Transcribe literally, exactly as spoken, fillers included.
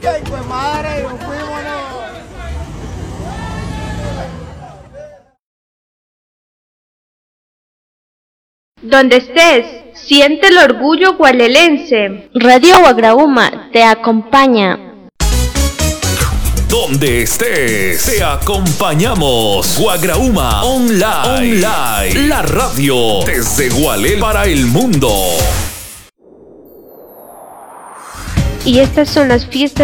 ¡Ay, pues madre! ¡Nos fuimos! Donde estés, siente el orgullo gualelense. Radio Guagrauma te acompaña. Donde estés, te acompañamos. Guagrauma Online. Online. La radio desde Gualel para el mundo. Y estas son las fiestas